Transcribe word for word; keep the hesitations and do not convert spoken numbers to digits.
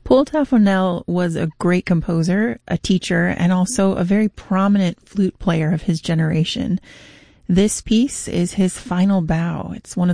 Paul Taffanel was a great composer, a teacher, and also a very prominent flute player of his generation. This piece is his final bow. It's one of